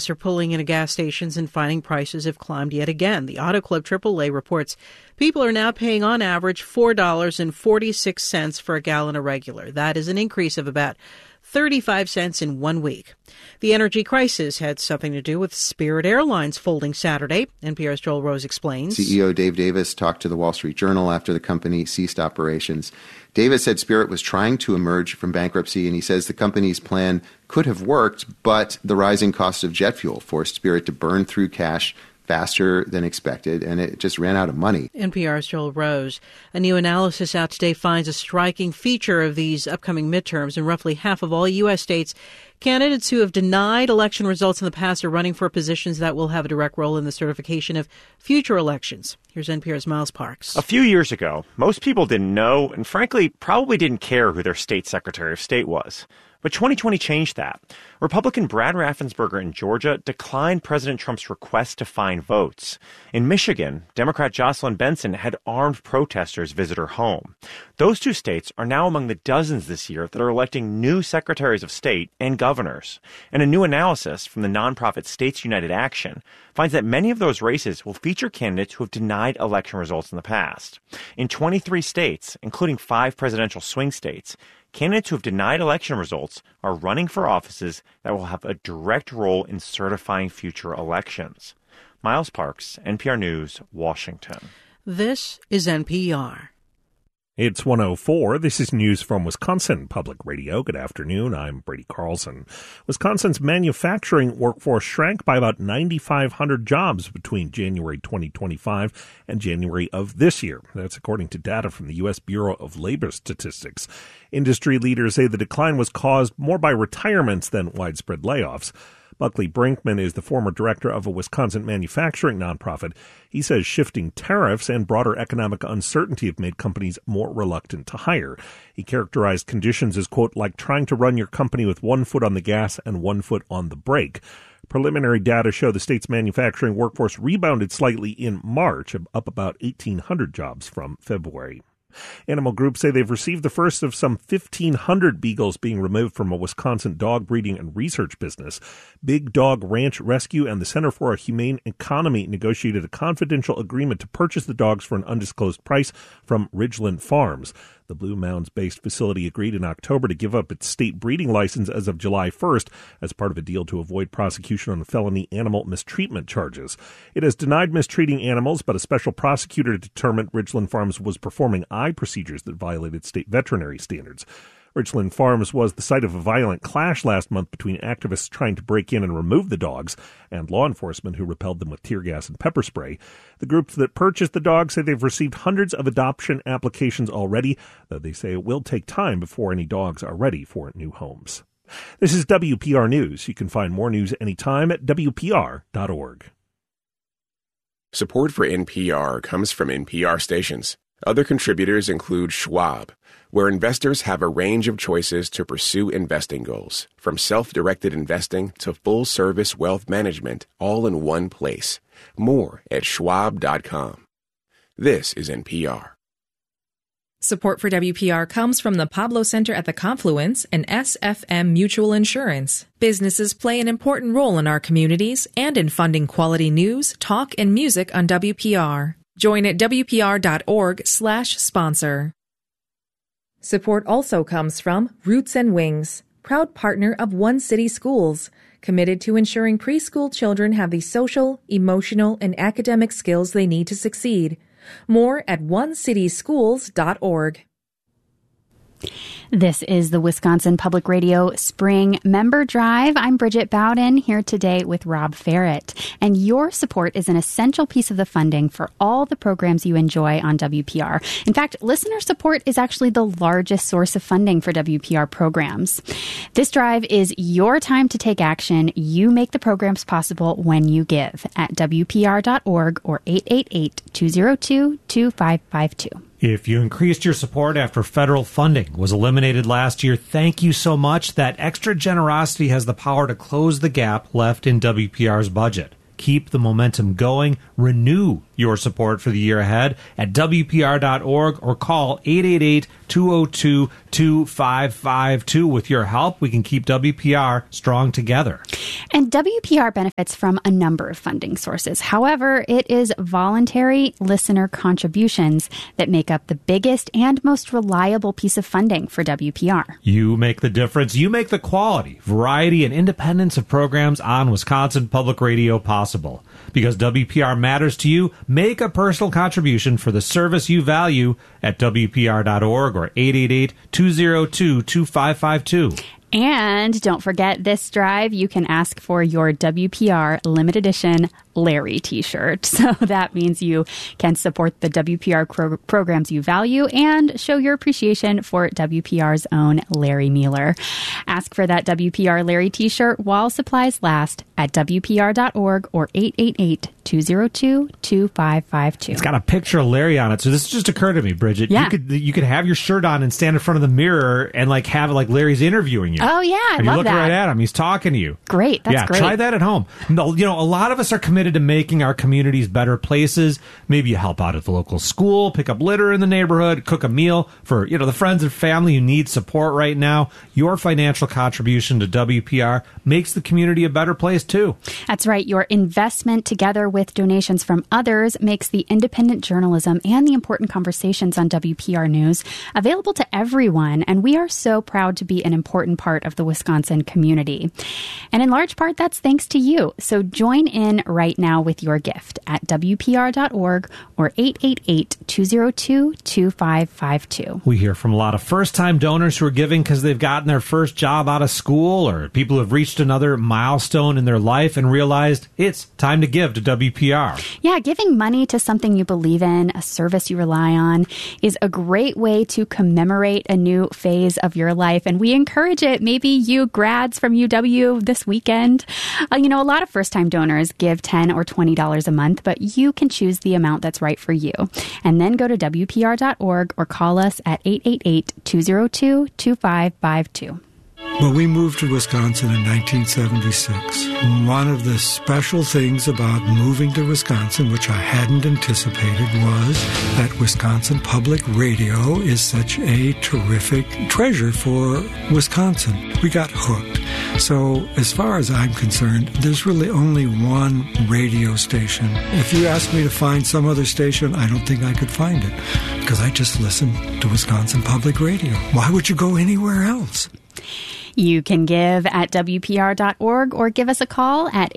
Vets are pulling into gas stations and finding prices have climbed yet again. The Auto Club AAA reports people are now paying on average $4.46 for a gallon of regular. That is an increase of about 35 cents in 1 week. The energy crisis had something to do with Spirit Airlines folding Saturday. NPR's Joel Rose explains. CEO Dave Davis talked to the Wall Street Journal after the company ceased operations. Davis said Spirit was trying to emerge from bankruptcy, and he says the company's plan could have worked, but the rising cost of jet fuel forced Spirit to burn through cash faster than expected, and it just ran out of money. NPR's Joel Rose. A new analysis out today finds a striking feature of these upcoming midterms. In roughly half of all U.S. states, candidates who have denied election results in the past are running for positions that will have a direct role in the certification of future elections. Here's NPR's Miles Parks. A few years ago, most people didn't know and frankly probably didn't care who their state secretary of state was. But 2020 changed that. Republican Brad Raffensperger in Georgia declined President Trump's request to find votes. In Michigan, Democrat Jocelyn Benson had armed protesters visit her home. Those two states are now among the dozens this year that are electing new secretaries of state and governors. And a new analysis from the nonprofit States United Action finds that many of those races will feature candidates who have denied election results in the past. In 23 states, including 5 presidential swing states, candidates who have denied election results are running for offices that will have a direct role in certifying future elections. Miles Parks, NPR News, Washington. This is NPR. It's 1:04. This is news from Wisconsin Public Radio. Good afternoon. I'm Brady Carlson. Wisconsin's manufacturing workforce shrank by about 9,500 jobs between January 2025 and January of this year. That's according to data from the U.S. Bureau of Labor Statistics. Industry leaders say the decline was caused more by retirements than widespread layoffs. Buckley Brinkman is the former director of a Wisconsin manufacturing nonprofit. He says shifting tariffs and broader economic uncertainty have made companies more reluctant to hire. He characterized conditions as, quote, like trying to run your company with one foot on the gas and one foot on the brake. Preliminary data show the state's manufacturing workforce rebounded slightly in March, up about 1,800 jobs from February. Animal groups say they've received the first of some 1,500 beagles being removed from a Wisconsin dog breeding and research business. Big Dog Ranch Rescue and the Center for a Humane Economy negotiated a confidential agreement to purchase the dogs for an undisclosed price from Ridgeland Farms. The Blue Mounds-based facility agreed in October to give up its state breeding license as of July 1st as part of a deal to avoid prosecution on felony animal mistreatment charges. It has denied mistreating animals, but a special prosecutor determined Ridgeland Farms was performing eye procedures that violated state veterinary standards. Ridgeland Farms was the site of a violent clash last month between activists trying to break in and remove the dogs and law enforcement who repelled them with tear gas and pepper spray. The groups that purchased the dogs say they've received hundreds of adoption applications already, though they say it will take time before any dogs are ready for new homes. This is WPR News. You can find more news anytime at WPR.org. Support for NPR comes from NPR stations. Other contributors include Schwab, where investors have a range of choices to pursue investing goals, from self-directed investing to full-service wealth management, all in one place. More at schwab.com. This is NPR. Support for WPR comes from the Pablo Center at the Confluence and SFM Mutual Insurance. Businesses play an important role in our communities and in funding quality news, talk, and music on WPR. Join at WPR.org/sponsor. Support also comes from Roots and Wings, proud partner of One City Schools, committed to ensuring preschool children have the social, emotional, and academic skills they need to succeed. More at onecityschools.org. This is the Wisconsin Public Radio Spring Member Drive. I'm Bridget Bowden here today with Rob Ferret. And your support is an essential piece of the funding for all the programs you enjoy on WPR. In fact, listener support is actually the largest source of funding for WPR programs. This drive is your time to take action. You make the programs possible when you give at WPR.org or 888-202-2552. If you increased your support after federal funding was eliminated last year, thank you so much. That extra generosity has the power to close the gap left in WPR's budget. Keep the momentum going. Renew your support for the year ahead at WPR.org or call 888-202-2552. With your help, we can keep WPR strong together. And WPR benefits from a number of funding sources. However, it is voluntary listener contributions that make up the biggest and most reliable piece of funding for WPR. You make the difference. You make the quality, variety, and independence of programs on Wisconsin Public Radio possible. Because WPR matters to you, make a personal contribution for the service you value at WPR.org or 888-202-2552. And don't forget, this drive, you can ask for your WPR limited edition Larry t-shirt. So that means you can support the WPR programs you value and show your appreciation for WPR's own Larry Mueller. Ask for that WPR Larry t-shirt while supplies last at WPR.org or 888-202-2552. It's got a picture of Larry on it. So this just occurred to me, Bridget. Yeah. You could have your shirt on and stand in front of the mirror and like have it like Larry's interviewing you. Oh, yeah. I and love you look that. right at him. He's talking to you. Great. That's great. Try that at home. No, a lot of us are committed to making our communities better places. Maybe you help out at the local school, pick up litter in the neighborhood, cook a meal for, the friends and family who need support right now. Your financial contribution to WPR makes the community a better place, too. That's right. Your investment, together with donations from others, makes the independent journalism and the important conversations on WPR News available to everyone. And we are so proud to be an important part of the Wisconsin community. And in large part, that's thanks to you. So join in right now with your gift at WPR.org or 888-202-2552. We hear from a lot of first-time donors who are giving because they've gotten their first job out of school, or people who have reached another milestone in their life and realized it's time to give to WPR. Yeah, giving money to something you believe in, a service you rely on, is a great way to commemorate a new phase of your life. And we encourage it. Maybe you grads from UW this weekend. A lot of first-time donors give $10 or $20 a month, but you can choose the amount that's right for you. And then go to WPR.org or call us at 888-202-2552. Well, we moved to Wisconsin in 1976. One of the special things about moving to Wisconsin, which I hadn't anticipated, was that Wisconsin Public Radio is such a terrific treasure for Wisconsin. We got hooked. So as far as I'm concerned, there's really only one radio station. If you ask me to find some other station, I don't think I could find it, because I just listen to Wisconsin Public Radio. Why would you go anywhere else? You can give at WPR.org or give us a call at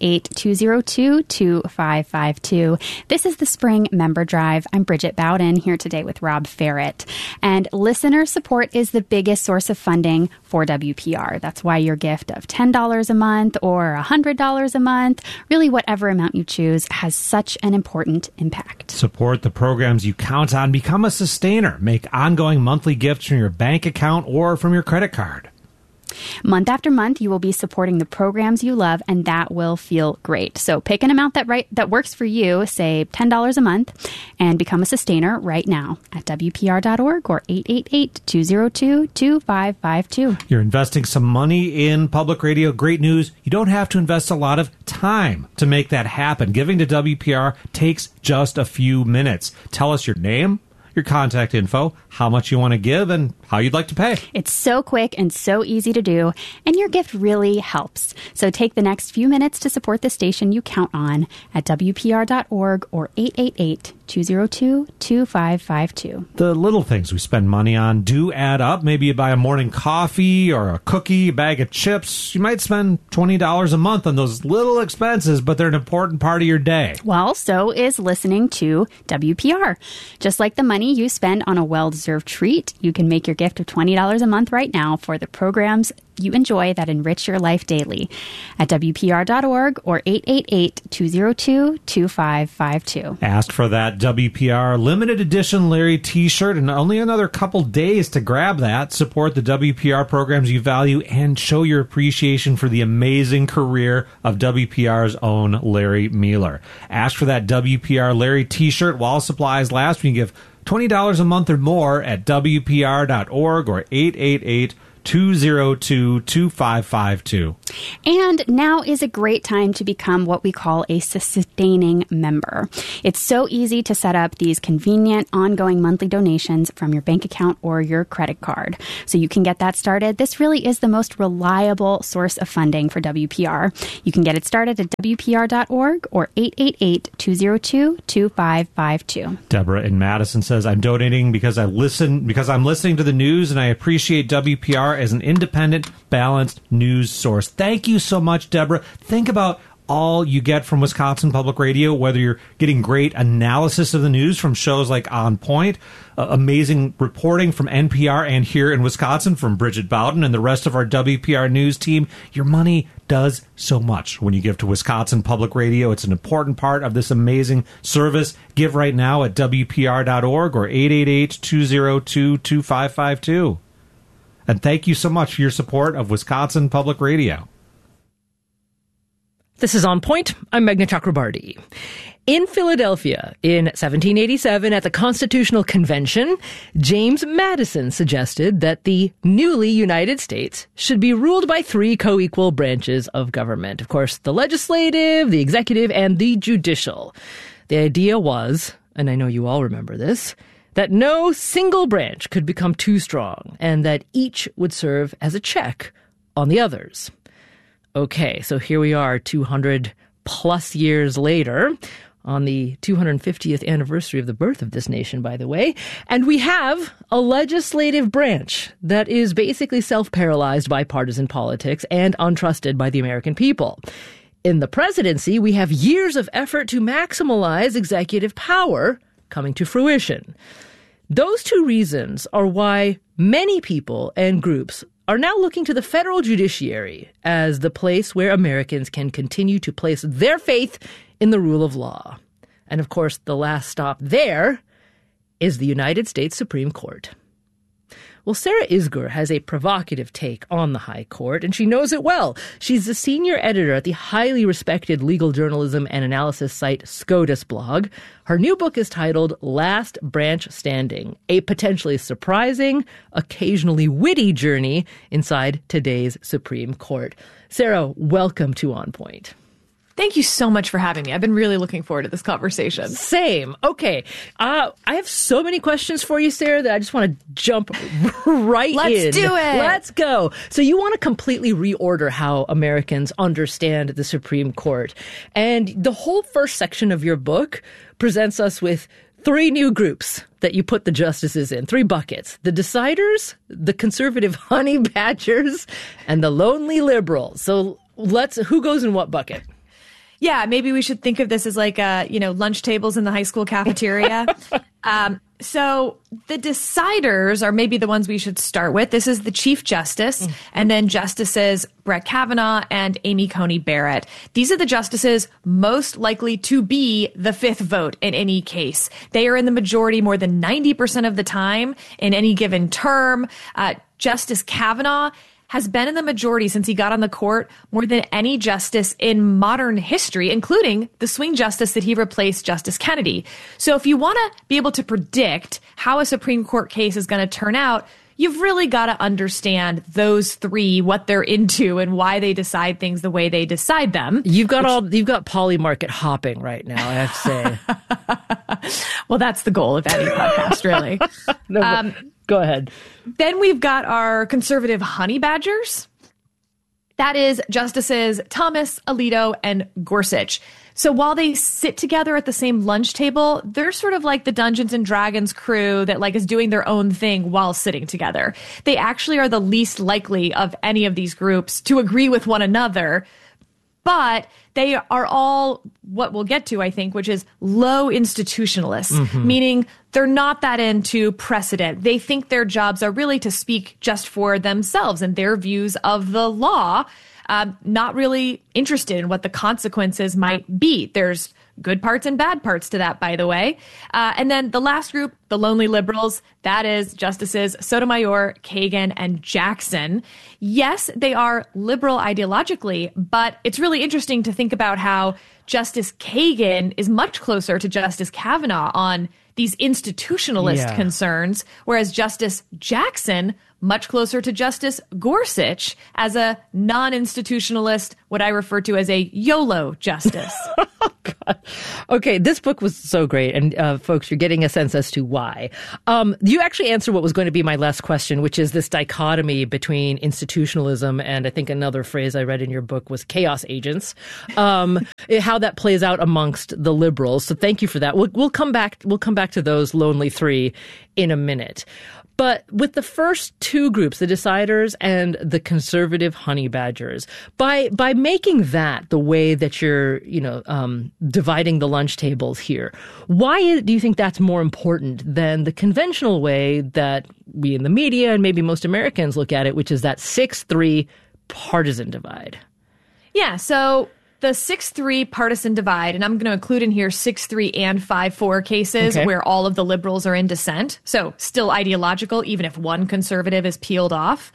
888-202-2552. This is the Spring Member Drive. I'm Bridget Bowden, here today with Rob Ferret. And listener support is the biggest source of funding for WPR. That's why your gift of $10 a month or $100 a month, really whatever amount you choose, has such an important impact. Support the programs you count on. Become a sustainer. Make ongoing monthly gifts from your bank account or from your credit card. Month after month, you will be supporting the programs you love, and that will feel great. So pick an amount that works for you, say $10 a month, and become a sustainer right now at WPR.org or 888-202-2552. You're investing some money in public radio. Great news. You don't have to invest a lot of time to make that happen. Giving to WPR takes just a few minutes. Tell us your name, your contact info, how much you want to give, and how you'd like to pay. It's so quick and so easy to do, and your gift really helps. So take the next few minutes to support the station you count on at WPR.org or 888-202-2552. The little things we spend money on do add up. Maybe you buy a morning coffee or a cookie, a bag of chips. You might spend $20 a month on those little expenses, but they're an important part of your day. Well, so is listening to WPR. Just like the money you spend on a well-deserved treat, you can make your gift of $20 a month right now for the programs you enjoy that enrich your life daily at WPR.org or 888-202-2552. Ask for that WPR limited edition Larry t-shirt, and only another couple days to grab that. Support the WPR programs you value and show your appreciation for the amazing career of WPR's own Larry Mueller. Ask for that WPR Larry t-shirt while supplies last. You can give $20 a month or more at WPR.org or 888 888-202-2552. And now is a great time to become what we call a sustaining member. It's so easy to set up these convenient, ongoing monthly donations from your bank account or your credit card. So you can get that started. This really is the most reliable source of funding for WPR. You can get it started at WPR.org or 888-202-2552. Deborah in Madison says, I'm donating because I'm listening to the news, and I appreciate WPR as an independent, balanced news source. Thank you so much, Deborah. Think about all you get from Wisconsin Public Radio, whether you're getting great analysis of the news from shows like On Point, amazing reporting from NPR and here in Wisconsin from Bridget Bowden and the rest of our WPR news team. Your money does so much when you give to Wisconsin Public Radio. It's an important part of this amazing service. Give right now at WPR.org or 888-202-2552. And thank you so much for your support of Wisconsin Public Radio. This is On Point. I'm Meghna Chakrabarty. In Philadelphia in 1787 at the Constitutional Convention, James Madison suggested that the newly United States should be ruled by three co-equal branches of government. Of course, the legislative, the executive, and the judicial. The idea was, and I know you all remember this, that no single branch could become too strong and that each would serve as a check on the others. Okay, so here we are 200 plus years later on the 250th anniversary of the birth of this nation, by the way, and we have a legislative branch that is basically self-paralyzed by partisan politics and untrusted by the American people. In the presidency, we have years of effort to maximize executive power coming to fruition. Those two reasons are why many people and groups are now looking to the federal judiciary as the place where Americans can continue to place their faith in the rule of law. And of course, the last stop there is the United States Supreme Court. Well, Sarah Isgur has a provocative take on the High Court, and she knows it well. She's the senior editor at the highly respected legal journalism and analysis site SCOTUS blog. Her new book is titled Last Branch Standing, a potentially surprising, occasionally witty journey inside today's Supreme Court. Sarah, welcome to On Point. Thank you so much for having me. I've been really looking forward to this conversation. Same. Okay. I have so many questions for you, Sarah, that I just want to jump right in. Let's do it. Let's go. So you want to completely reorder how Americans understand the Supreme Court. And the whole first section of your book presents us with three new groups that you put the justices in, three buckets: the deciders, the conservative honey badgers, and the lonely liberals. So who goes in what bucket? Yeah, maybe we should think of this as like, lunch tables in the high school cafeteria. So the deciders are maybe the ones we should start with. This is the Chief Justice, and then Justices Brett Kavanaugh and Amy Coney Barrett. These are the justices most likely to be the fifth vote in any case. They are in the majority more than 90% of the time in any given term. Justice Kavanaugh has been in the majority since he got on the court more than any justice in modern history, including the swing justice that he replaced, Justice Kennedy. So if you want to be able to predict how a Supreme Court case is going to turn out, you've really got to understand those three, what they're into and why they decide things the way they decide them. You've got poly market hopping right now, I have to say. Well, that's the goal of any podcast, really. No, go ahead. Then we've got our conservative honey badgers. That is Justices Thomas, Alito, and Gorsuch. So while they sit together at the same lunch table, they're sort of like the Dungeons and Dragons crew that is doing their own thing while sitting together. They actually are the least likely of any of these groups to agree with one another. But they are all what we'll get to, I think, which is low institutionalists, meaning they're not that into precedent. They think their jobs are really to speak just for themselves and their views of the law, not really interested in what the consequences might be. There's good parts and bad parts to that, by the way. And then the last group, the lonely liberals, that is Justices Sotomayor, Kagan, and Jackson. Yes, they are liberal ideologically, but it's really interesting to think about how Justice Kagan is much closer to Justice Kavanaugh on these institutionalist concerns, whereas Justice Jackson much closer to Justice Gorsuch as a non-institutionalist, what I refer to as a YOLO justice. Oh, God. Okay, this book was so great, and folks, you're getting a sense as to why. You actually answered what was going to be my last question, which is this dichotomy between institutionalism and I think another phrase I read in your book was chaos agents, how that plays out amongst the liberals. So thank you for that. We'll come back to those lonely three in a minute. But with the first two groups, the deciders and the conservative honey badgers, by making that the way that you're, dividing the lunch tables here, why do you think that's more important than the conventional way that we in the media and maybe most Americans look at it, which is that 6-3 partisan divide? Yeah, so the 6-3 partisan divide, and I'm going to include in here 6-3 and 5-4 cases where all of the liberals are in dissent, so still ideological, even if one conservative is peeled off,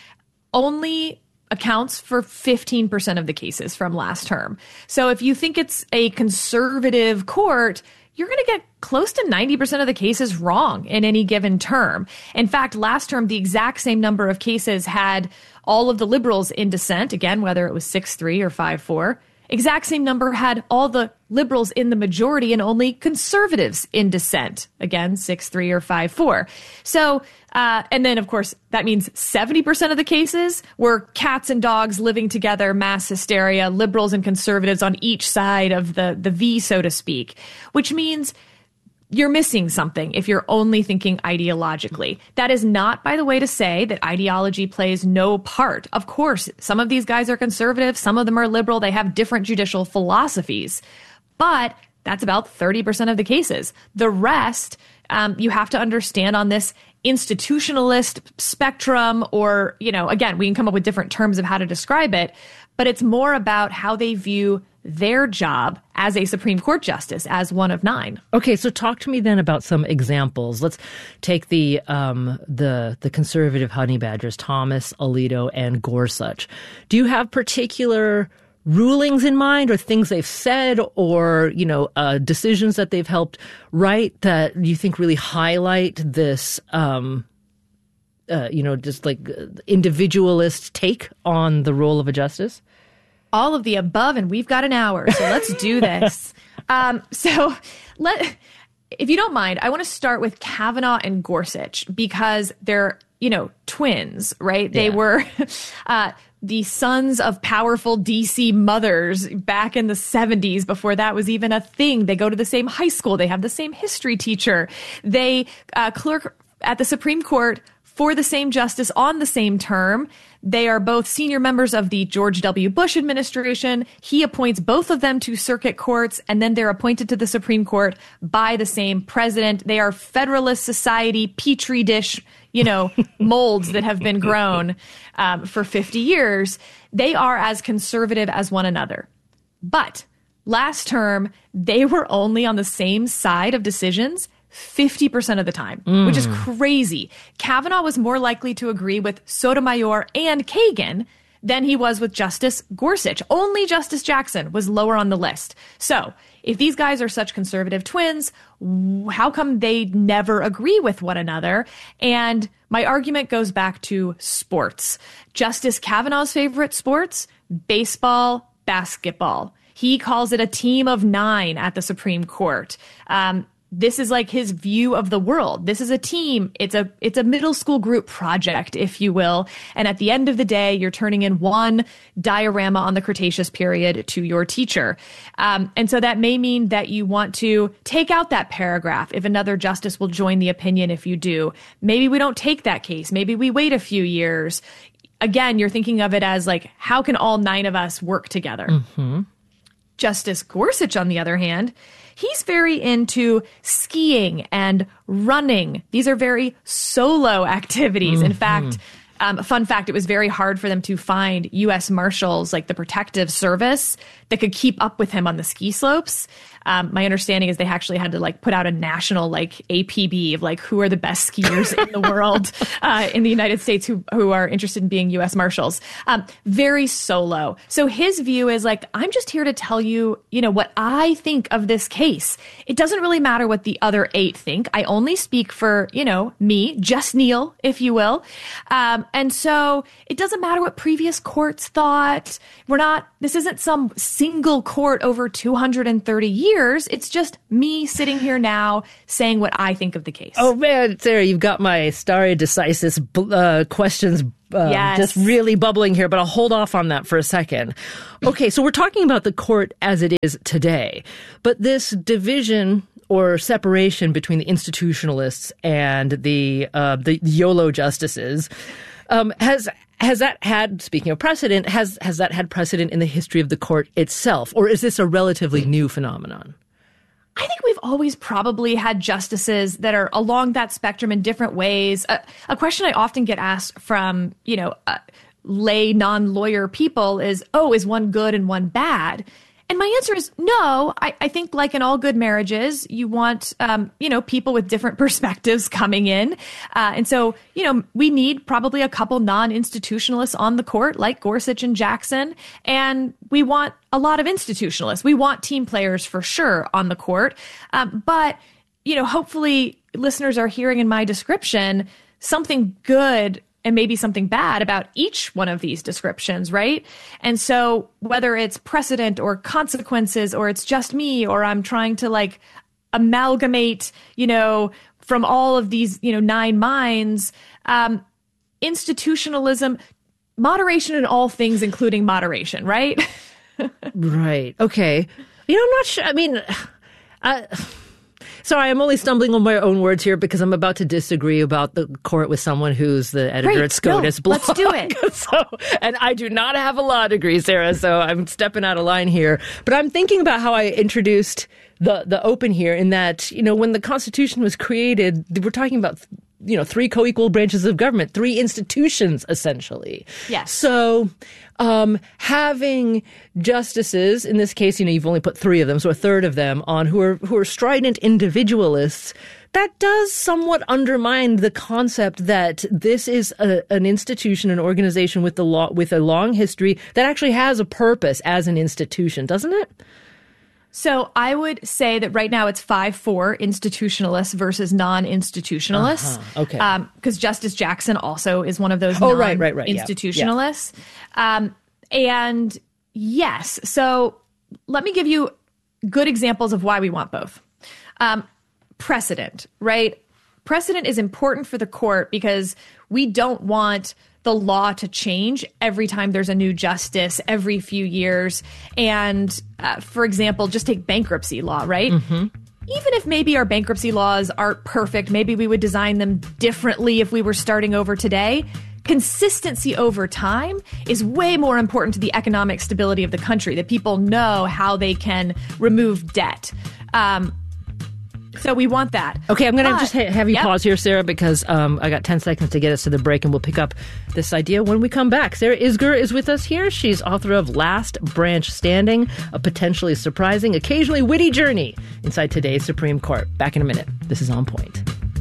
only accounts for 15% of the cases from last term. So if you think it's a conservative court, you're going to get close to 90% of the cases wrong in any given term. In fact, last term, the exact same number of cases had all of the liberals in dissent, again, whether it was 6-3 or 5-4. Exact same number had all the liberals in the majority and only conservatives in dissent. Again, 6-3 or 5-4. So, and then, of course, that means 70% of the cases were cats and dogs living together, mass hysteria, liberals and conservatives on each side of the V, so to speak, which means you're missing something if you're only thinking ideologically. That is not, by the way, to say that ideology plays no part. Of course, some of these guys are conservative, some of them are liberal, they have different judicial philosophies. But that's about 30% of the cases. The rest, you have to understand on this institutionalist spectrum, or, again, we can come up with different terms of how to describe it, but it's more about how they view their job as a Supreme Court justice, as one of 9. Okay, so talk to me then about some examples. Let's take the conservative honey badgers, Thomas, Alito, and Gorsuch. Do you have particular rulings in mind, or things they've said, or decisions that they've helped write that you think really highlight this just like individualist take on the role of a justice? All of the above, and we've got an hour, so let's do this. If you don't mind, I want to start with Kavanaugh and Gorsuch because they're, twins, right? Yeah. They were the sons of powerful DC mothers back in the 70s, before that was even a thing. They go to the same high school. They have the same history teacher. They clerk at the Supreme Court for the same justice on the same term. They are both senior members of the George W. Bush administration. He appoints both of them to circuit courts, and then they're appointed to the Supreme Court by the same president. They are Federalist Society petri dish, molds that have been grown for 50 years. They are as conservative as one another. But last term, they were only on the same side of decisions 50% of the time, which is crazy. Kavanaugh was more likely to agree with Sotomayor and Kagan than he was with Justice Gorsuch. Only Justice Jackson was lower on the list. So if these guys are such conservative twins, how come they never agree with one another? And my argument goes back to sports. Justice Kavanaugh's favorite sports, baseball, basketball. He calls it a team of 9 at the Supreme Court. This is like his view of the world. This is a team. It's a middle school group project, if you will. And at the end of the day, you're turning in one diorama on the Cretaceous period to your teacher. And so that may mean that you want to take out that paragraph if another justice will join the opinion if you do. Maybe we don't take that case. Maybe we wait a few years. Again, you're thinking of it as like, how can all 9 of us work together? Mm-hmm. Justice Gorsuch, on the other hand, he's very into skiing and running. These are very solo activities. Mm-hmm. In fact, Fun fact, it was very hard for them to find U.S. Marshals, like the protective service, that could keep up with him on the ski slopes. My understanding is they actually had to like put out a national like APB of like who are the best skiers in the world in the United States who are interested in being U.S. Marshals. Very solo. So his view is like, I'm just here to tell you, what I think of this case. It doesn't really matter what the other 8 think. I only speak for, me, just Neil, if you will. And so it doesn't matter what previous courts thought. This isn't some single court over 230 years. It's just me sitting here now saying what I think of the case. Oh, man, Sarah, you've got my stare decisis questions yes. just really bubbling here, but I'll hold off on that for a second. Okay, so we're talking about the court as it is today, but this division or separation between the institutionalists and the YOLO justices has that had, speaking of precedent, has that had precedent in the history of the court itself, or is this a relatively new phenomenon? I think we've always probably had justices that are along that spectrum in different ways. A question I often get asked from, lay non-lawyer people is, is one good and one bad? And my answer is no. I think like in all good marriages, you want, people with different perspectives coming in. And so, we need probably a couple non-institutionalists on the court like Gorsuch and Jackson. And we want a lot of institutionalists. We want team players for sure on the court. But, hopefully listeners are hearing in my description something good and maybe something bad about each one of these descriptions, right? And so whether it's precedent or consequences, or it's just me, or I'm trying to like amalgamate, from all of these, 9 minds, institutionalism, moderation in all things, including moderation, right? Right. Okay. I'm not sure. I mean, sorry, I'm only stumbling on my own words here because I'm about to disagree about the court with someone who's the editor at SCOTUS blog. Let's do it. And I do not have a law degree, Sarah, so I'm stepping out of line here. But I'm thinking about how I introduced the open here in that, when the Constitution was created, we're talking about 3 co-equal branches of government, 3 institutions, essentially. Yes. So, having justices, in this case, you've only put 3 of them, so a third of them on who are strident individualists, that does somewhat undermine the concept that this is an institution, an organization with a long history that actually has a purpose as an institution, doesn't it? So I would say that right now it's 5-4 institutionalists versus non-institutionalists. Okay. Because Justice Jackson also is one of those institutionalists. Yeah. And yes, so let me give you good examples of why we want both. Precedent, right? Precedent is important for the court because we don't want the law to change every time there's a new justice every few years. And for example, just take bankruptcy law, right? Mm-hmm. Even if maybe our bankruptcy laws aren't perfect, maybe we would design them differently if we were starting over today. Consistency over time is way more important to the economic stability of the country, that people know how they can remove debt. So we want that. Okay, I'm going to just have you pause here, Sarah, because I got 10 seconds to get us to the break, and we'll pick up this idea when we come back. Sarah Isgur is with us here. She's author of Last Branch Standing, a potentially surprising, occasionally witty journey inside today's Supreme Court. Back in a minute. This is On Point.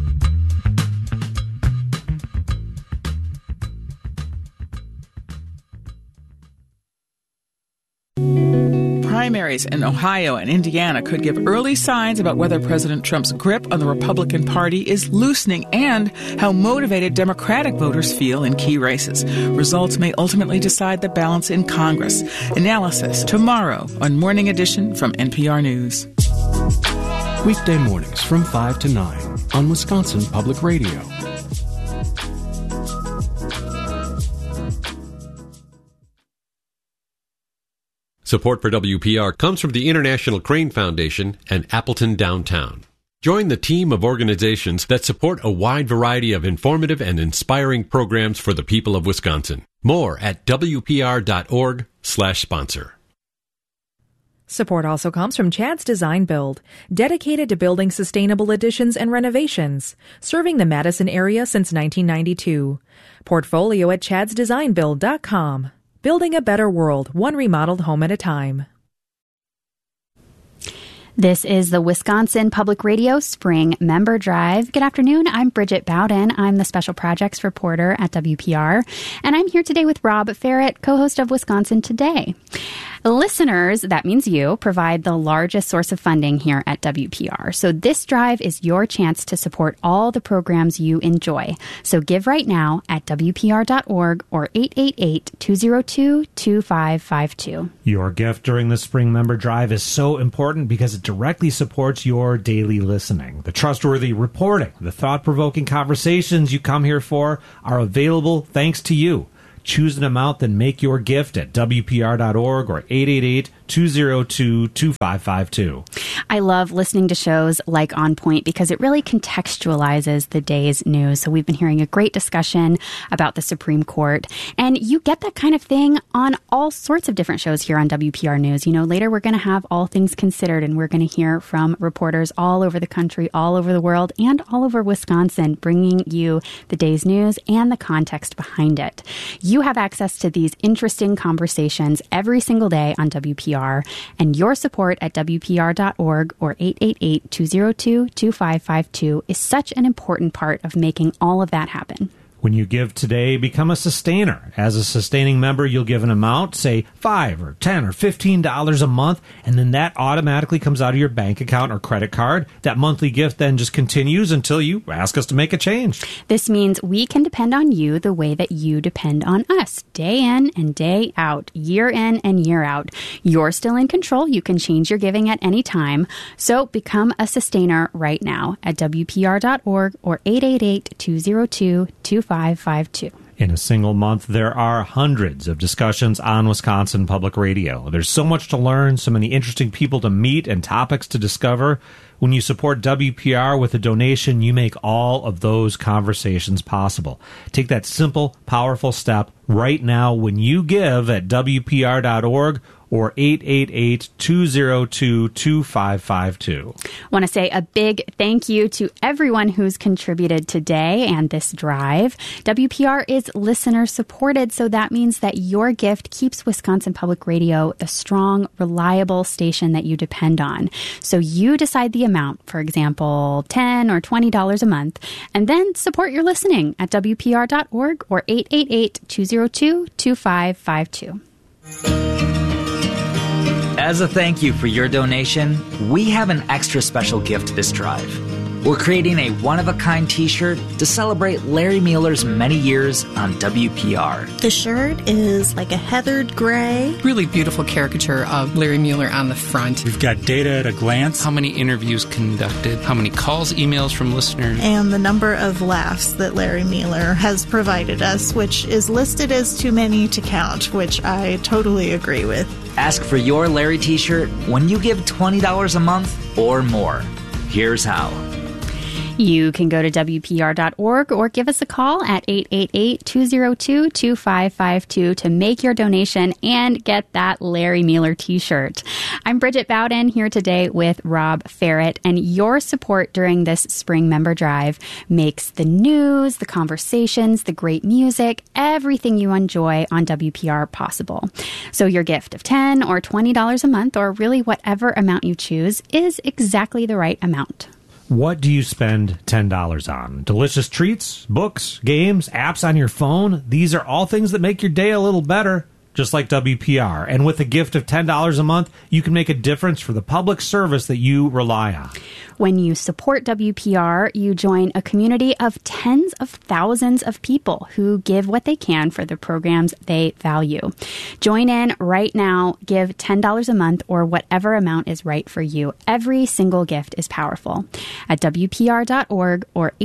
Primaries in Ohio and Indiana could give early signs about whether President Trump's grip on the Republican Party is loosening and how motivated Democratic voters feel in key races. Results may ultimately decide the balance in Congress. Analysis tomorrow on Morning Edition from NPR News. Weekday mornings from 5 to 9 on Wisconsin Public Radio. Support for WPR comes from the International Crane Foundation and Appleton Downtown. Join the team of organizations that support a wide variety of informative and inspiring programs for the people of Wisconsin. More at WPR.org/sponsor. Support also comes from Chad's Design Build, dedicated to building sustainable additions and renovations, serving the Madison area since 1992. Portfolio at chadsdesignbuild.com. Building a better world, one remodeled home at a time. This is the Wisconsin Public Radio Spring Member Drive. Good afternoon. I'm Bridget Bowden. I'm the Special Projects Reporter at WPR, and I'm here today with Rob Ferret, co-host of Wisconsin Today. Listeners, that means you, provide the largest source of funding here at WPR. So this drive is your chance to support all the programs you enjoy. So give right now at WPR.org or 888-202-2552. Your gift during the Spring Member Drive is so important because it directly supports your daily listening. The trustworthy reporting, the thought-provoking conversations you come here for are available thanks to you. Choose an amount, then make your gift at WPR.org or 888-202-2552. I love listening to shows like On Point because it really contextualizes the day's news. So we've been hearing a great discussion about the Supreme Court, and you get that kind of thing on all sorts of different shows here on WPR News. You know, later we're going to have All Things Considered, and we're going to hear from reporters all over the country, all over the world, and all over Wisconsin, bringing you the day's news and the context behind it. You have access to these interesting conversations every single day on WPR, and your support at WPR.org or 888-202-2552 is such an important part of making all of that happen. When you give today, become a sustainer. As a sustaining member, you'll give an amount, say $5 or $10 or $15 a month, and then that automatically comes out of your bank account or credit card. That monthly gift then just continues until you ask us to make a change. This means we can depend on you the way that you depend on us, day in and day out, year in and year out. You're still in control. You can change your giving at any time. So become a sustainer right now at WPR.org or 888-202-2552. In a single month, there are hundreds of discussions on Wisconsin Public Radio. There's so much to learn, so many interesting people to meet, and topics to discover. When you support WPR with a donation, you make all of those conversations possible. Take that simple, powerful step right now when you give at WPR.org or 888-202-2552. Want to say a big thank you to everyone who's contributed today and this drive. WPR is listener supported, so that means that your gift keeps Wisconsin Public Radio the strong, reliable station that you depend on. So you decide the amount, for example, $10 or $20 a month, and then support your listening at WPR.org or 888-202-2552. As a thank you for your donation, we have an extra special gift this drive. We're creating a one-of-a-kind t-shirt to celebrate Larry Mueller's many years on WPR. The shirt is like a heathered gray. Really beautiful caricature of Larry Mueller on the front. We've got data at a glance. How many interviews conducted, how many calls, emails from listeners. And the number of laughs that Larry Mueller has provided us, which is listed as too many to count, which I totally agree with. Ask for your Larry t-shirt when you give $20 a month or more. Here's how. You can go to WPR.org or give us a call at 888-202-2552 to make your donation and get that Larry Mueller t-shirt. I'm Bridget Bowden here today with Rob Ferret, and your support during this Spring Member Drive makes the news, the conversations, the great music, everything you enjoy on WPR possible. So your gift of $10 or $20 a month, or really whatever amount you choose, is exactly the right amount. What do you spend $10 on? Delicious treats, books, games, apps on your phone? These are all things that make your day a little better, just like WPR. And with a gift of $10 a month, you can make a difference for the public service that you rely on. When you support WPR, you join a community of tens of thousands of people who give what they can for the programs they value. Join in right now. Give $10 a month or whatever amount is right for you. Every single gift is powerful. At WPR.org or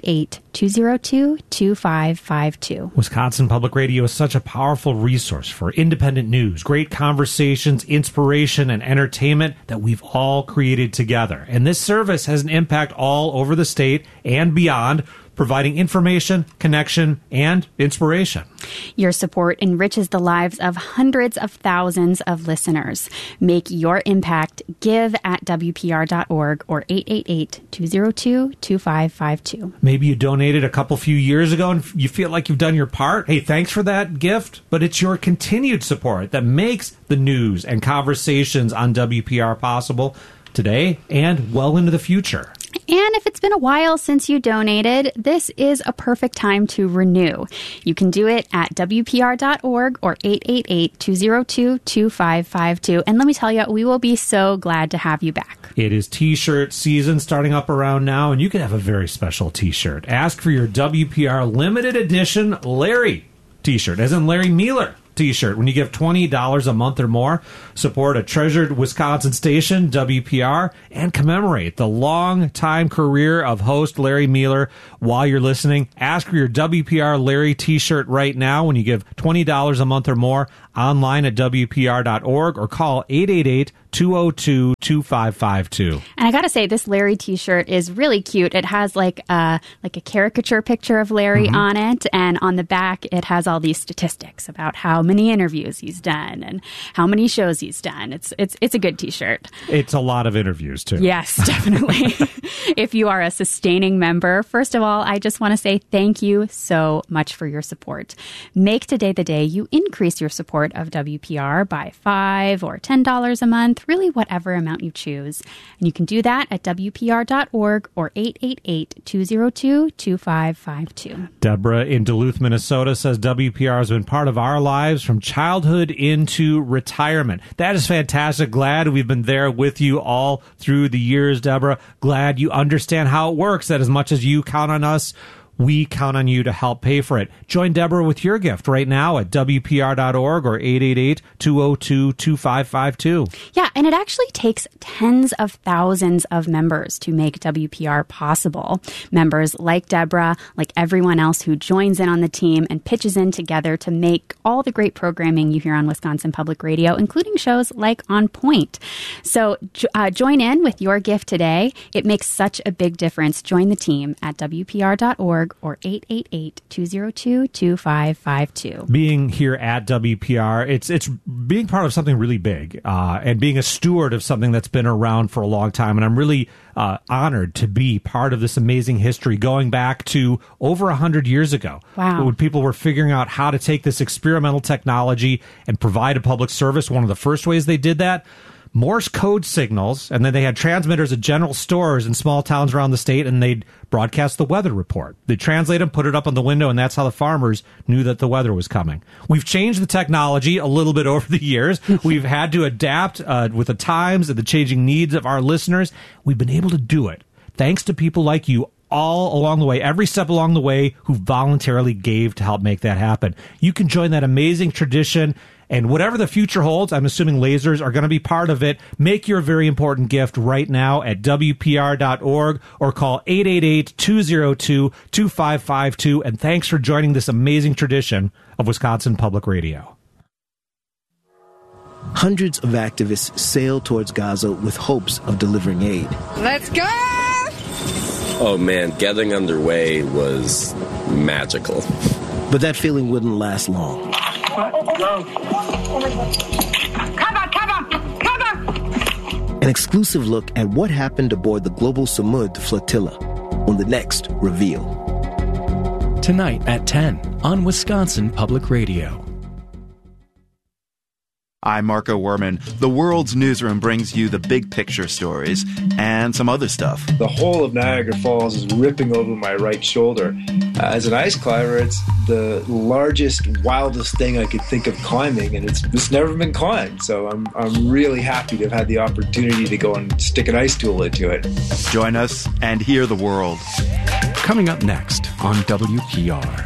888-202-2552. Wisconsin Public Radio is such a powerful resource for independent news, great conversations, inspiration, and entertainment that we've all created together. And this service has an impact all over the state and beyond providing information, connection, and inspiration. Your support enriches the lives of hundreds of thousands of listeners. Make your impact. Give at WPR.org or 888-202-2552. Maybe you donated a few years ago and you feel like you've done your part. Hey, thanks for that gift, but it's your continued support that makes the news and conversations on WPR possible today and well into the future. And if it's been a while since you donated, this is a perfect time to renew. You can do it at WPR.org or 888-202-2552. And let me tell you, we will be so glad to have you back. It is T-shirt season starting up around now, and you can have a very special T-shirt. Ask for your WPR limited edition Larry T-shirt, as in Larry Mueller T-shirt. When you give $20 a month or more, support a treasured Wisconsin station, WPR, and commemorate the long-time career of host Larry Mueller while you're listening. Ask for your WPR Larry T-shirt right now when you give $20 a month or more, online at WPR.org or call 888-202-2552. And I gotta say, this Larry T-shirt is really cute. It has like a caricature picture of Larry on it, and on the back it has all these statistics about how many interviews he's done and how many shows he's done. It's a good T-shirt. It's a lot of interviews too. Yes, definitely. If you are a sustaining member, first of all, I just want to say thank you so much for your support. Make today the day you increase your support of WPR by $5 or $10 a month, really whatever amount you choose. And you can do that at WPR.org or 888-202-2552. Deborah in Duluth, Minnesota says WPR has been part of our lives from childhood into retirement. That is fantastic. Glad we've been there with you all through the years, Deborah. Glad you understand how it works, that as much as you count on us, we count on you to help pay for it. Join Deborah with your gift right now at WPR.org or 888-202-2552. Yeah, and it actually takes tens of thousands of members to make WPR possible. Members like Deborah, like everyone else who joins in on the team and pitches in together to make all the great programming you hear on Wisconsin Public Radio, including shows like On Point. So join in with your gift today. It makes such a big difference. Join the team at WPR.org or 888-202-2552. Being here at WPR, it's being part of something really big and being a steward of something that's been around for a long time. And I'm really honored to be part of this amazing history going back to over 100 years ago. Wow. When people were figuring out how to take this experimental technology and provide a public service. One of the first ways they did that, Morse code signals, and then they had transmitters at general stores in small towns around the state, and they'd broadcast the weather report. They'd translate them, put it up on the window, and that's how the farmers knew that the weather was coming. We've changed the technology a little bit over the years. We've had to adapt with the times and the changing needs of our listeners. We've been able to do it thanks to people like you all along the way, every step along the way, who voluntarily gave to help make that happen. You can join that amazing tradition. And whatever the future holds, I'm assuming lasers are going to be part of it. Make your very important gift right now at WPR.org or call 888-202-2552. And thanks for joining this amazing tradition of Wisconsin Public Radio. Hundreds of activists sailed towards Gaza with hopes of delivering aid. Let's go! Oh man, getting underway was magical. But that feeling wouldn't last long. Cover! An exclusive look at what happened aboard the Global Samud flotilla on the next Reveal. Tonight at 10 on Wisconsin Public Radio. I'm Marco Werman. The World's Newsroom brings you the big picture stories and some other stuff. The whole of Niagara Falls is ripping over my right shoulder. As an ice climber, it's the largest, wildest thing I could think of climbing, and it's never been climbed. So I'm really happy to have had the opportunity to go and stick an ice tool into it. Join us and hear the world. Coming up next on WPR.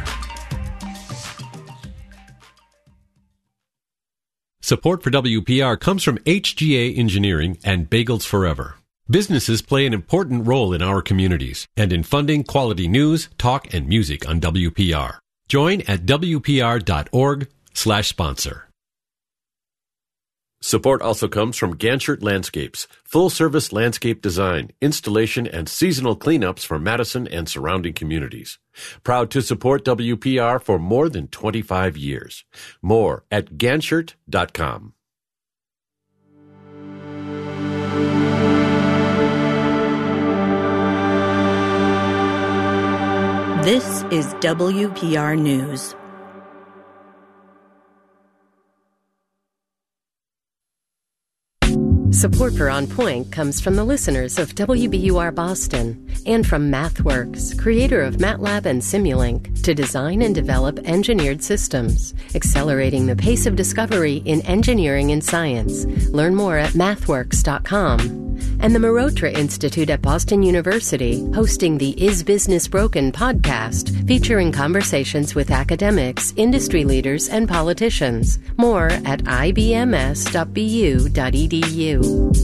Support for WPR comes from HGA Engineering and Bagels Forever. Businesses play an important role in our communities and in funding quality news, talk, and music on WPR. Join at WPR.org/sponsor. Support also comes from Ganchert Landscapes, full-service landscape design, installation, and seasonal cleanups for Madison and surrounding communities. Proud to support WPR for more than 25 years. More at Ganchert.com. This is WPR News. Support for On Point comes from the listeners of WBUR Boston and from MathWorks, creator of MATLAB and Simulink, to design and develop engineered systems, accelerating the pace of discovery in engineering and science. Learn more at mathworks.com. And the Marotra Institute at Boston University, hosting the Is Business Broken podcast, featuring conversations with academics, industry leaders, and politicians. More at ibms.bu.edu.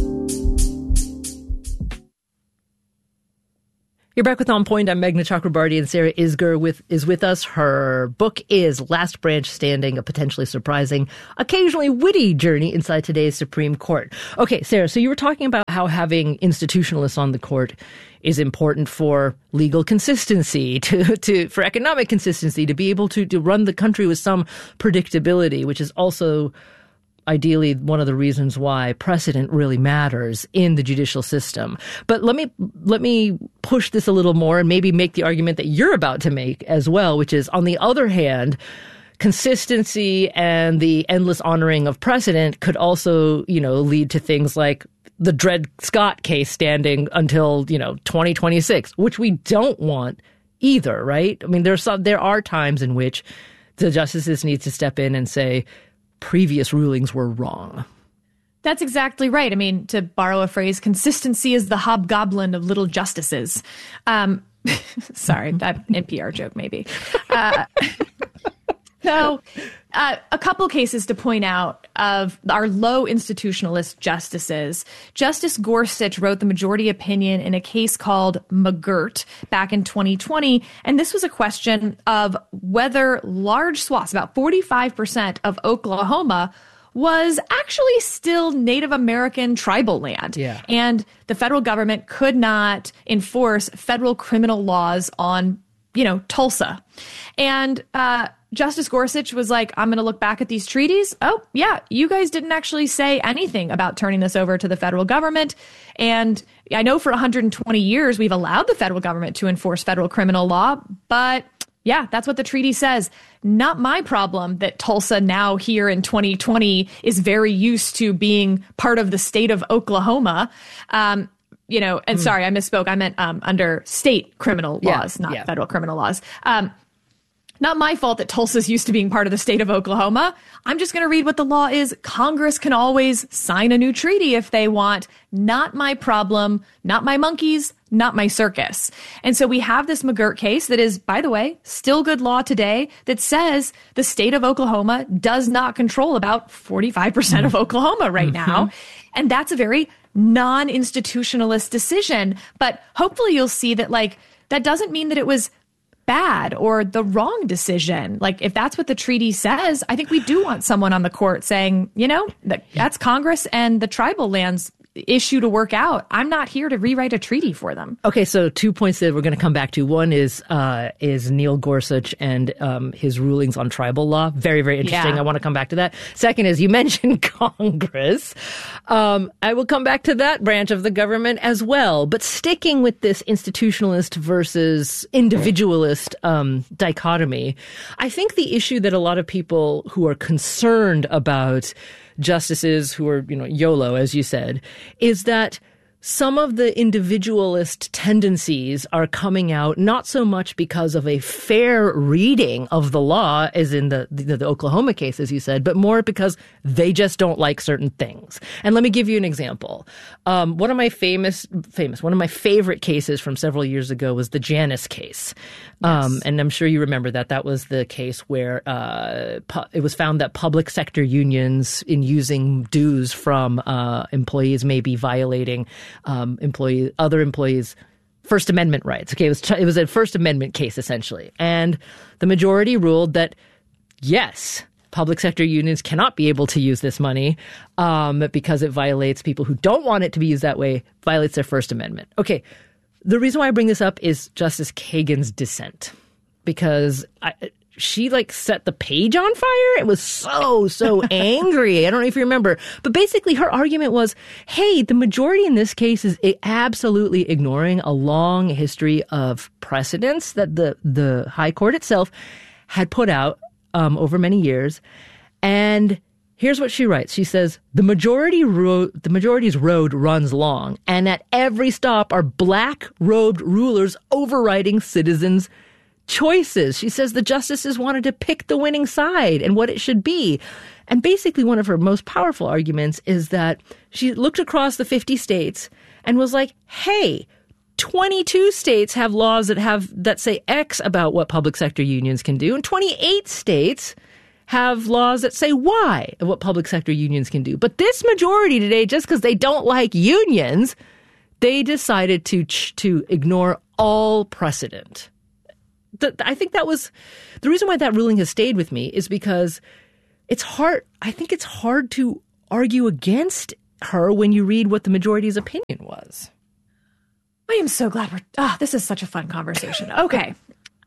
You're back with On Point. I'm Meghna Chakrabarty, and Sarah Isgur is with us. Her book is Last Branch Standing, a potentially surprising, occasionally witty journey inside today's Supreme Court. Okay, Sarah, so you were talking about how having institutionalists on the court is important for legal consistency, for economic consistency, to be able to run the country with some predictability, which is also ideally one of the reasons why precedent really matters in the judicial system. But let me push this a little more and maybe make the argument that you're about to make as well, which is, on the other hand, consistency and the endless honoring of precedent could also, lead to things like the Dred Scott case standing until, 2026, which we don't want either, right? I mean, there are times in which the justices need to step in and say, previous rulings were wrong. That's exactly right. I mean, to borrow a phrase, consistency is the hobgoblin of little justices. Sorry, that NPR joke maybe. So a couple cases to point out of our low institutionalist justices. Justice Gorsuch wrote the majority opinion in a case called McGirt back in 2020. And this was a question of whether large swaths, about 45% of Oklahoma, was actually still Native American tribal land. Yeah. And the federal government could not enforce federal criminal laws on, Tulsa. And Justice Gorsuch was like, I'm going to look back at these treaties. Oh, yeah, you guys didn't actually say anything about turning this over to the federal government. And I know for 120 years, we've allowed the federal government to enforce federal criminal law. But yeah, that's what the treaty says. Not my problem that Tulsa now here in 2020 is very used to being part of the state of Oklahoma. And sorry, I misspoke. I meant under state criminal laws, not federal criminal laws. Not my fault that Tulsa's used to being part of the state of Oklahoma. I'm just going to read what the law is. Congress can always sign a new treaty if they want. Not my problem, not my monkeys, not my circus. And so we have this McGirt case that is, by the way, still good law today that says the state of Oklahoma does not control about 45% of Oklahoma right now. And that's a very non-institutionalist decision. But hopefully you'll see that, that doesn't mean that it was bad or the wrong decision. If that's what the treaty says, I think we do want someone on the court saying, that's Congress and the tribal lands issue to work out. I'm not here to rewrite a treaty for them. Okay, so 2 points that we're going to come back to. One is Neil Gorsuch and his rulings on tribal law. Very, very interesting. Yeah. I want to come back to that. Second is, you mentioned Congress. I will come back to that branch of the government as well. But sticking with this institutionalist versus individualist dichotomy, I think the issue that a lot of people who are concerned about justices who are, YOLO, as you said, is that some of the individualist tendencies are coming out not so much because of a fair reading of the law, as in the Oklahoma case, as you said, but more because they just don't like certain things. And let me give you an example. One of my one of my favorite cases from several years ago was the Janus case. Yes. And I'm sure you remember that. That was the case where it was found that public sector unions, in using dues from employees, may be violating other employees' First Amendment rights. Okay, it was a First Amendment case, essentially. And the majority ruled that, yes, public sector unions cannot be able to use this money because it violates people who don't want it to be used that way, violates their First Amendment. Okay, the reason why I bring this up is Justice Kagan's dissent, because she set the page on fire. It was so angry. I don't know if you remember, but basically her argument was, hey, the majority in this case is absolutely ignoring a long history of precedents that the High Court itself had put out over many years. And here's what she writes. She says, the majority's road runs long, and at every stop are black-robed rulers overriding citizens' choices. She says the justices wanted to pick the winning side and what it should be. And basically one of her most powerful arguments is that she looked across the 50 states and was like, hey, 22 states have laws that say X about what public sector unions can do, and 28 states have laws that say Y of what public sector unions can do. But this majority today, just because they don't like unions, they decided to ignore all precedent. I think that was the reason why that ruling has stayed with me, is because it's hard. I think it's hard to argue against her when you read what the majority's opinion was. I am so glad this is such a fun conversation. Okay.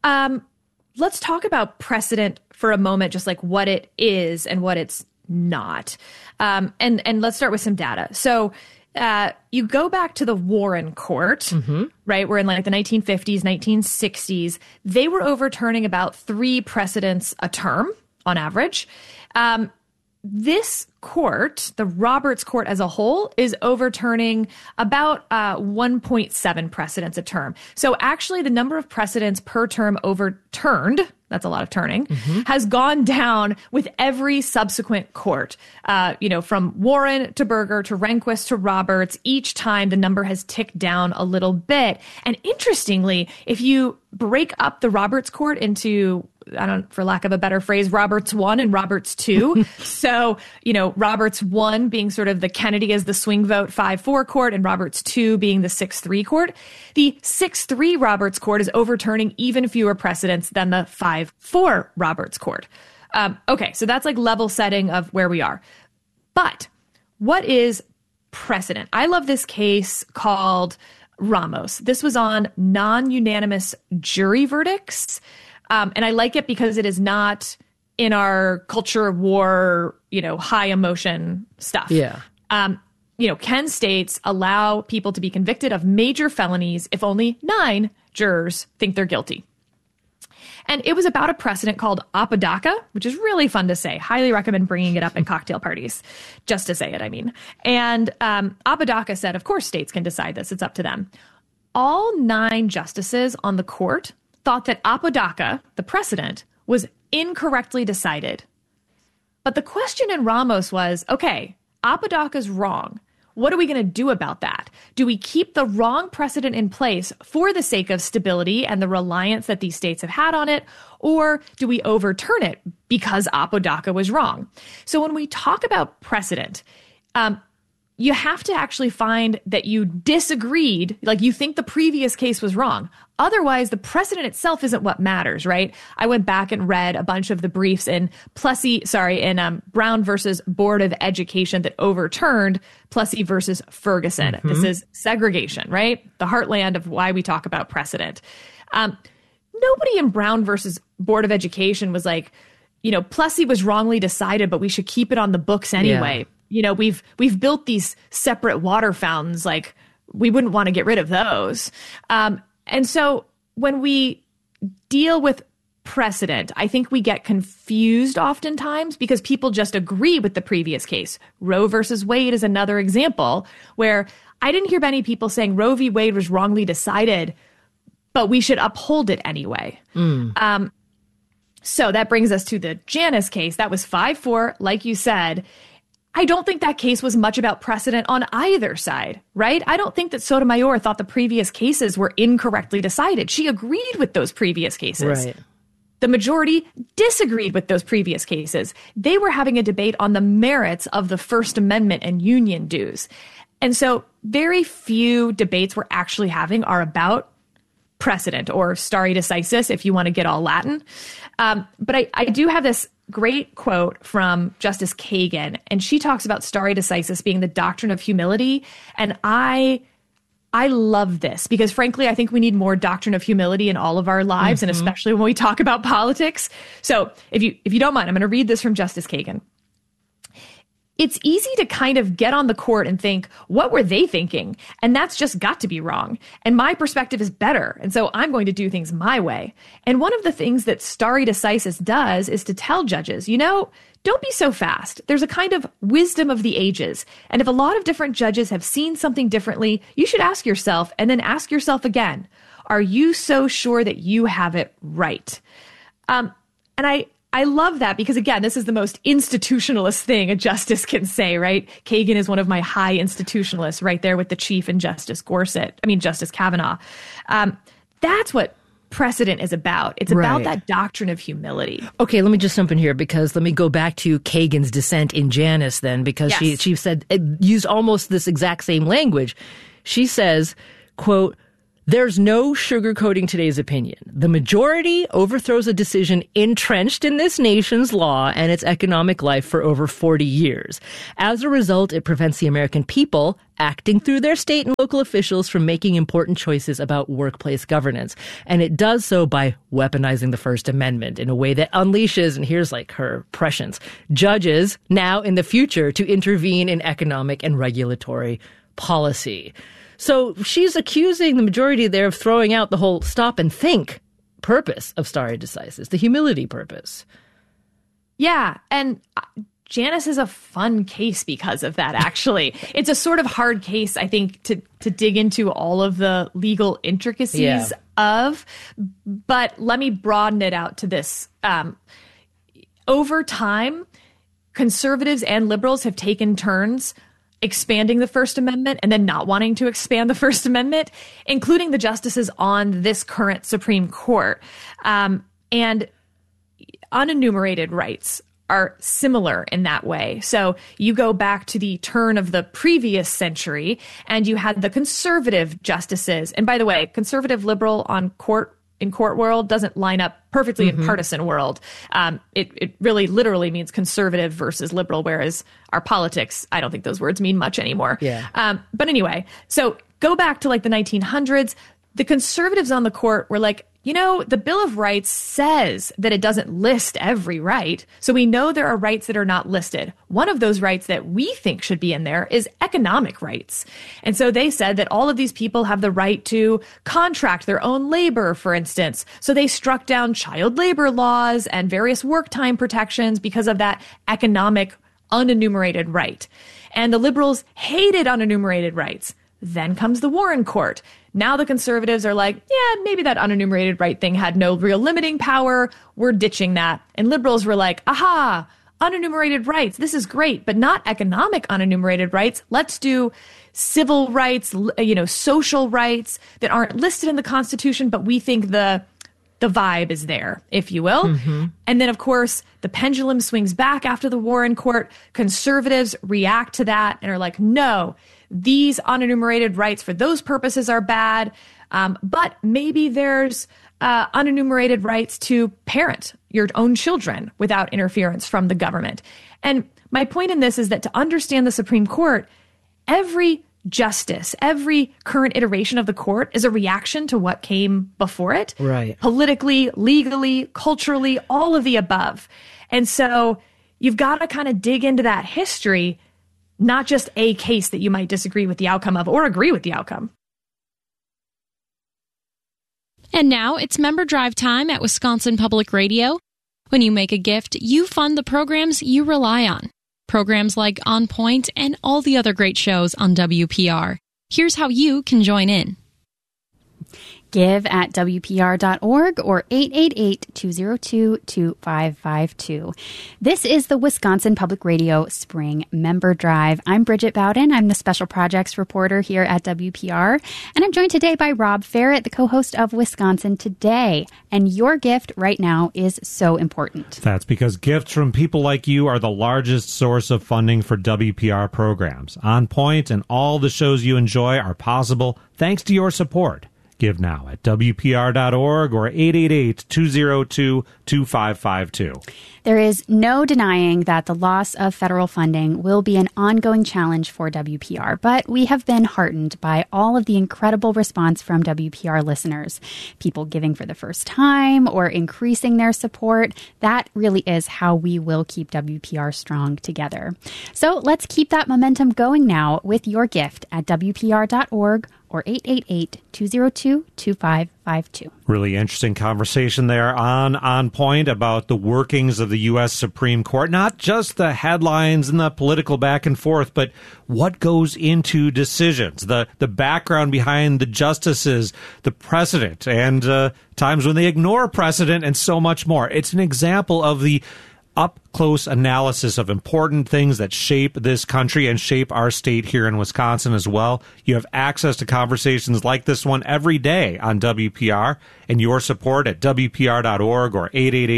Let's talk about precedent for a moment, just like what it is and what it's not. And let's start with some data. So, you go back to the Warren Court, right? We're in the 1950s, 1960s. They were overturning about 3 precedents a term on average. This court, the Roberts Court as a whole, is overturning about 1.7 precedents a term. So actually the number of precedents per term overturned, that's a lot of turning, has gone down with every subsequent court. From Warren to Berger to Rehnquist to Roberts, each time the number has ticked down a little bit. And interestingly, if you break up the Roberts Court into, for lack of a better phrase, Roberts 1 and Roberts 2. So, Roberts 1 being sort of the Kennedy as the swing vote 5-4 court, and Roberts 2 being the 6-3 court. The 6-3 Roberts Court is overturning even fewer precedents than the 5-4 Roberts Court. Okay, so that's level setting of where we are. But what is precedent? I love this case called Ramos. This was on non-unanimous jury verdicts. And I like it because it is not in our culture of war, high emotion stuff. Yeah. Ken states allow people to be convicted of major felonies if only 9 jurors think they're guilty. And it was about a precedent called Apodaca, which is really fun to say. Highly recommend bringing it up at cocktail parties, just to say it, I mean. And Apodaca said, of course, states can decide this. It's up to them. All 9 justices on the court thought that Apodaca, the precedent, was incorrectly decided. But the question in Ramos was, okay, Apodaca's wrong. What are we going to do about that? Do we keep the wrong precedent in place for the sake of stability and the reliance that these states have had on it? Or do we overturn it because Apodaca was wrong? So when we talk about precedent, you have to actually find that you disagreed, you think the previous case was wrong. Otherwise, the precedent itself isn't what matters, right? I went back and read a bunch of the briefs in Brown versus Board of Education that overturned Plessy versus Ferguson. This is segregation, right? The heartland of why we talk about precedent. Nobody in Brown versus Board of Education was like, Plessy was wrongly decided, but we should keep it on the books anyway. Yeah. We've built these separate water fountains, we wouldn't want to get rid of those. And so when we deal with precedent, I think we get confused oftentimes because people just agree with the previous case. Roe versus Wade is another example where I didn't hear many people saying Roe v. Wade was wrongly decided, but we should uphold it anyway. So that brings us to the Janus case. That was 5-4, like you said. I don't think that case was much about precedent on either side, right? I don't think that Sotomayor thought the previous cases were incorrectly decided. She agreed with those previous cases. Right. The majority disagreed with those previous cases. They were having a debate on the merits of the First Amendment and union dues. And so very few debates we're actually having are about precedent or stare decisis, if you want to get all Latin. But I do have this great quote from Justice Kagan, and she talks about stare decisis being the doctrine of humility. And I love this because, frankly, I think we need more doctrine of humility in all of our lives, and especially when we talk about politics. So if you don't mind, I'm going to read this from Justice Kagan. It's easy to kind of get on the court and think, what were they thinking? And that's just got to be wrong. And my perspective is better. And so I'm going to do things my way. And one of the things that stare decisis does is to tell judges, don't be so fast. There's a kind of wisdom of the ages. And if a lot of different judges have seen something differently, you should ask yourself and then ask yourself again, are you so sure that you have it right? And I love that because, again, this is the most institutionalist thing a justice can say, right? Kagan is one of my high institutionalists right there with the Chief and Justice Kavanaugh. That's what precedent is about. It's about that doctrine of humility. Okay, let me just jump in here because let me go back to Kagan's dissent in Janus then, because she said, used almost this exact same language. She says, quote, "There's no sugarcoating today's opinion. The majority overthrows a decision entrenched in this nation's law and its economic life for over 40 years. As a result, it prevents the American people, acting through their state and local officials, from making important choices about workplace governance. And it does so by weaponizing the First Amendment in a way that unleashes," and here's like her prescience, "judges now in the future to intervene in economic and regulatory policy." So she's accusing the majority there of throwing out the whole stop and think purpose of stare decisis, the humility purpose. Yeah, and Janus is a fun case because of that, actually. It's a sort of hard case, I think, to dig into all of the legal intricacies of, but let me broaden it out to this. Over time, conservatives and liberals have taken turns expanding the First Amendment and then not wanting to expand the First Amendment, including the justices on this current Supreme Court. And unenumerated rights are similar in that way. So you go back to the turn of the previous century and you had the conservative justices. And by the way, conservative liberal in court world doesn't line up perfectly in partisan world. It really literally means conservative versus liberal, whereas our politics, I don't think those words mean much anymore. But anyway, so go back to like the 1900s. The conservatives on the court were like, the Bill of Rights says that it doesn't list every right. So we know there are rights that are not listed. One of those rights that we think should be in there is economic rights. And so they said that all of these people have the right to contract their own labor, for instance. So they struck down child labor laws and various work time protections because of that economic unenumerated right. And the liberals hated unenumerated rights. Then comes the Warren Court. Now the conservatives are like, yeah, maybe that unenumerated right thing had no real limiting power. We're ditching that. And liberals were like, aha, unenumerated rights. This is great, but not economic unenumerated rights. Let's do civil rights, social rights that aren't listed in the Constitution, but we think the vibe is there, if you will. And then, of course, the pendulum swings back after the Warren Court. Conservatives react to that and are like, no, these unenumerated rights for those purposes are bad. But maybe there's unenumerated rights to parent your own children without interference from the government. And my point in this is that to understand the Supreme Court, every justice, every current iteration of the court is a reaction to what came before it. Right. Politically, legally, culturally, all of the above. And so you've got to kind of dig into that history, not just a case that you might disagree with the outcome of or agree with the outcome. And now it's member drive time at Wisconsin Public Radio. When you make a gift, you fund the programs you rely on. Programs like On Point and all the other great shows on WPR. Here's how you can join in. Give at WPR.org or 888-202-2552. This is the Wisconsin Public Radio Spring Member Drive. I'm Bridget Bowden. I'm the Special Projects Reporter here at WPR. And I'm joined today by Rob Ferret, the co-host of Wisconsin Today. And your gift right now is so important. That's because gifts from people like you are the largest source of funding for WPR programs. On Point and all the shows you enjoy are possible thanks to your support. Give now at WPR.org or 888-202-2552. There is no denying that the loss of federal funding will be an ongoing challenge for WPR, but we have been heartened by all of the incredible response from WPR listeners. People giving for the first time or increasing their support. That really is how we will keep WPR strong together. So let's keep that momentum going now with your gift at WPR.org or 888-202-2552. Really interesting conversation there on Point about the workings of the U.S. Supreme Court. Not just the headlines and the political back and forth, but what goes into decisions, the background behind the justices, the precedent, and times when they ignore precedent, and so much more. It's an example of the up-close analysis of important things that shape this country and shape our state here in Wisconsin as well. You have access to conversations like this one every day on WPR, and your support at WPR.org or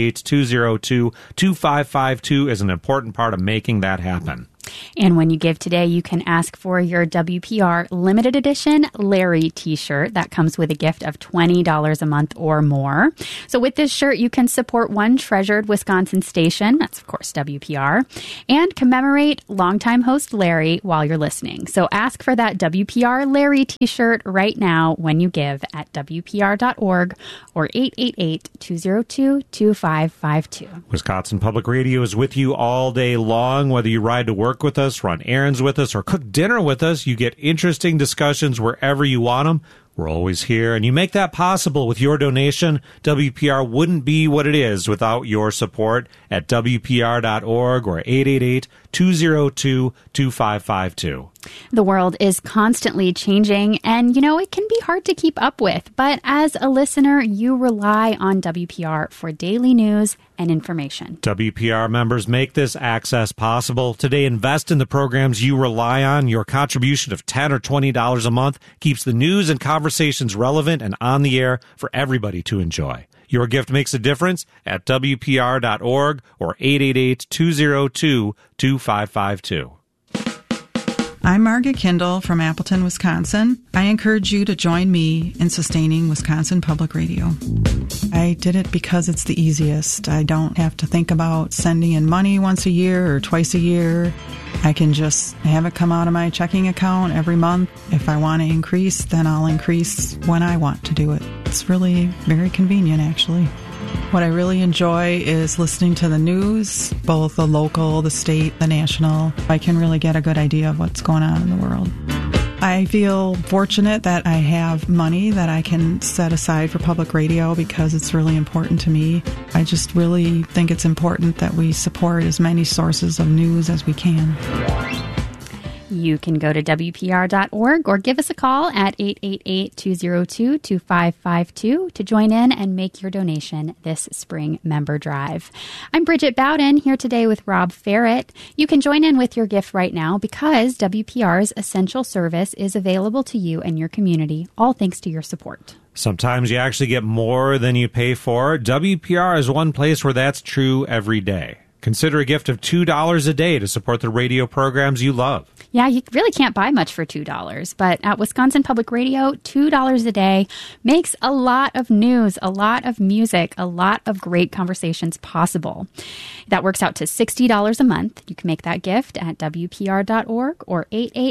888-202-2552 is an important part of making that happen. And when you give today, you can ask for your WPR limited edition Larry t-shirt. That comes with a gift of $20 a month or more. So with this shirt, you can support one treasured Wisconsin station. That's, of course, WPR. And commemorate longtime host Larry while you're listening. So ask for that WPR Larry t-shirt right now when you give at WPR.org or 888-202-2552. Wisconsin Public Radio is with you all day long, whether you ride to work with us, run errands with us, or cook dinner with us. You get interesting discussions wherever you want them. We're always here, and you make that possible with your donation. WPR wouldn't be what it is without your support at WPR.org or 888-202-2552. The world is constantly changing, and, it can be hard to keep up with. But as a listener, you rely on WPR for daily news and information. WPR members make this access possible. Today, invest in the programs you rely on. Your contribution of $10 or $20 a month keeps the news and conversations relevant and on the air for everybody to enjoy. Your gift makes a difference at WPR.org or 888-202-2552. I'm Margaret Kindle from Appleton, Wisconsin. I encourage you to join me in sustaining Wisconsin Public Radio. I did it because it's the easiest. I don't have to think about sending in money once a year or twice a year. I can just have it come out of my checking account every month. If I want to increase, then I'll increase when I want to do it. It's really very convenient, actually. What I really enjoy is listening to the news, both the local, the state, the national. I can really get a good idea of what's going on in the world. I feel fortunate that I have money that I can set aside for public radio because it's really important to me. I just really think it's important that we support as many sources of news as we can. You can go to WPR.org or give us a call at 888-202-2552 to join in and make your donation this spring member drive. I'm Bridget Bowden here today with Rob Ferret. You can join in with your gift right now because WPR's essential service is available to you and your community, all thanks to your support. Sometimes you actually get more than you pay for. WPR is one place where that's true every day. Consider a gift of $2 a day to support the radio programs you love. Yeah, you really can't buy much for $2, but at Wisconsin Public Radio, $2 a day makes a lot of news, a lot of music, a lot of great conversations possible. That works out to $60 a month. You can make that gift at WPR.org or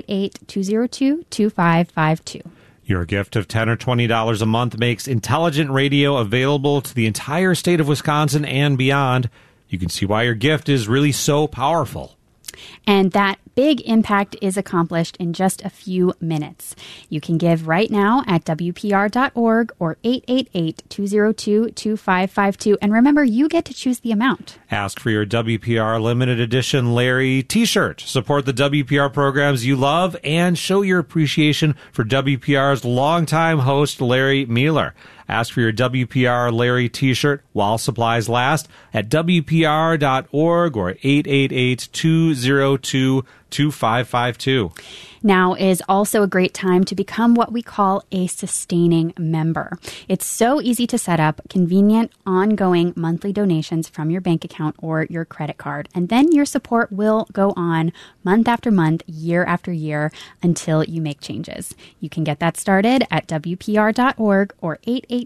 888-202-2552. Your gift of $10 or $20 a month makes intelligent radio available to the entire state of Wisconsin and beyond. You can see why your gift is really so powerful. And that big impact is accomplished in just a few minutes. You can give right now at WPR.org or 888-202-2552. And remember, you get to choose the amount. Ask for your WPR limited edition Larry t-shirt. Support the WPR programs you love and show your appreciation for WPR's longtime host, Larry Mueller. Ask for your WPR Larry t-shirt while supplies last at WPR.org or 888-202-2552. 202-2552. Now is also a great time to become what we call a sustaining member. It's so easy to set up convenient, ongoing monthly donations from your bank account or your credit card. And then your support will go on month after month, year after year, until you make changes. You can get that started at WPR.org or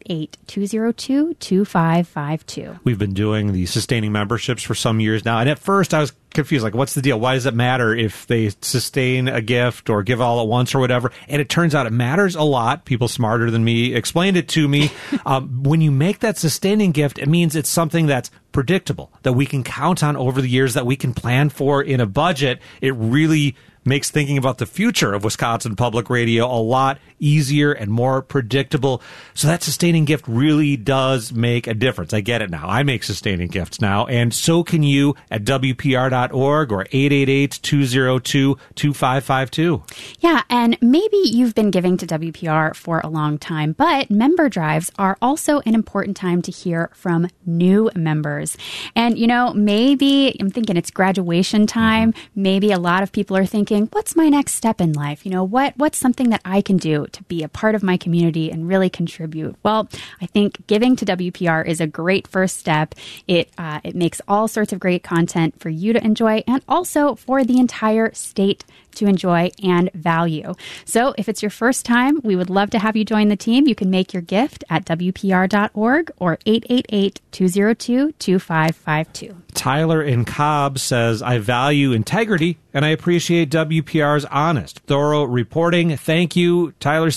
888-202-2552. We've been doing the sustaining memberships for some years now. And at first I was confused, like, what's the deal? Why does it matter if they sustain a gift or give all at once or whatever? And it turns out it matters a lot. People smarter than me explained it to me. When you make that sustaining gift, it means it's something that's predictable, that we can count on over the years, that we can plan for in a budget. It really makes thinking about the future of Wisconsin Public Radio a lot easier and more predictable. So that sustaining gift really does make a difference. I get it now. I make sustaining gifts now, and so can you at WPR.org or 888-202-2552. Yeah, and maybe you've been giving to WPR for a long time, but member drives are also an important time to hear from new members. And, you know, maybe I'm thinking it's graduation time. Maybe a lot of people are thinking, what's my next step in life? You know, what's something that I can do to be a part of my community and really contribute? Well, I think giving to WPR is a great first step. It makes all sorts of great content for you to enjoy and also for the entire state to enjoy and value. So if it's your first time, we would love to have you join the team. You can make your gift at WPR.org or 888-202-2552. Tyler in Cobb says, I value integrity and I appreciate WPR's honest, thorough reporting. Thank you. Tyler